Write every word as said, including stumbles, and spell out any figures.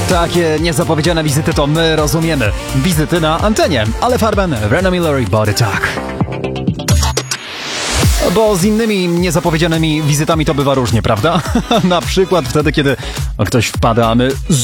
Takie niezapowiedziane wizyty to my rozumiemy. Wizyty na antenie, ale Farben, Rena Miller i Body Talk. Bo z innymi niezapowiedzianymi wizytami to bywa różnie, prawda? Na przykład wtedy, kiedy ktoś wpada, a my